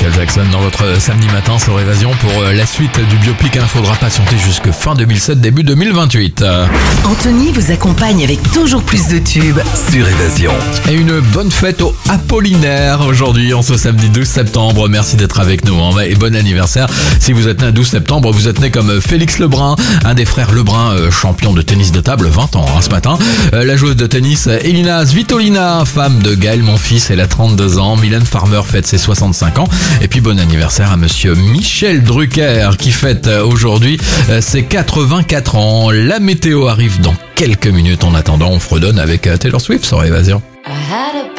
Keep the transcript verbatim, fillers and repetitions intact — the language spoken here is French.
Michael Jackson dans votre samedi matin sur Évasion. Pour la suite du biopic, il hein, faudra patienter jusque fin deux mille sept, début deux mille vingt-huit. Anthony vous accompagne avec toujours plus de tubes sur Évasion. Et une bonne fête au Apollinaire aujourd'hui, en ce samedi douze septembre. Merci d'être avec nous hein, et bon anniversaire. Si vous êtes né le douze septembre, vous êtes né comme Félix Lebrun, un des frères Lebrun, euh, champion de tennis de table, vingt ans hein, ce matin. Euh, la joueuse de tennis Elina Svitolina, femme de Gaël Monfils, elle a trente-deux ans. Mylène Farmer fête ses soixante-cinq ans. Et puis bon anniversaire à monsieur Michel Drucker qui fête aujourd'hui ses quatre-vingt-quatre ans. La météo arrive dans quelques minutes. En attendant, on fredonne avec Taylor Swift sur Évasion.